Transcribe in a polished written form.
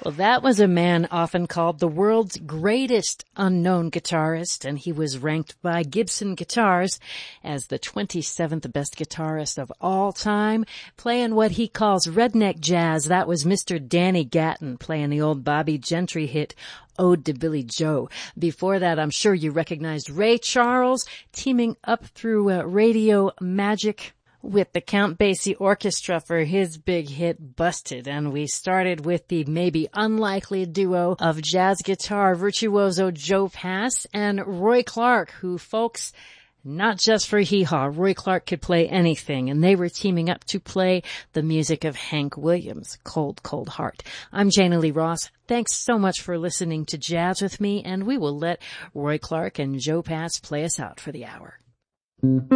Well, that was a man often called the world's greatest unknown guitarist, and he was ranked by Gibson Guitars as the 27th best guitarist of all time, playing what he calls redneck jazz. That was Mr. Danny Gatton playing the old Bobby Gentry hit, Ode to Billy Joe. Before that, I'm sure you recognized Ray Charles teaming up through Radio Magic with the Count Basie Orchestra for his big hit Busted. And we started with the maybe unlikely duo of jazz guitar virtuoso Joe Pass and Roy Clark, who, folks, not just for hee-haw, Roy Clark could play anything, and they were teaming up to play the music of Hank Williams, Cold, Cold Heart. I'm Jana Lee Ross. Thanks so much for listening to Jazz with me, and we will let Roy Clark and Joe Pass play us out for the hour.